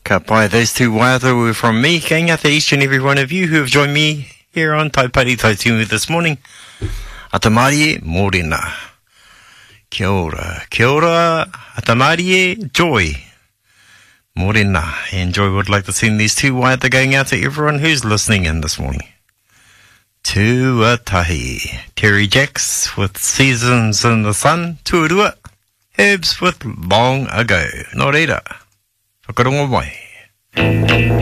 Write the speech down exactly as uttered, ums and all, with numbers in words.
Ka pai, those two waiata were from me. Kia inga to each and every one of you who have joined me here on Taipari Tautimu this morning. Atamarie Morena. Kia ora. Kia ora. Atamarie Joy. Morena. And Joy would like to send these two waiata going out to everyone who's listening in this morning. Tuatahi. Terry Jacks with Seasons in the Sun. Tuarua. Herbs with Long Ago. Nō reira. Whakarongo mai.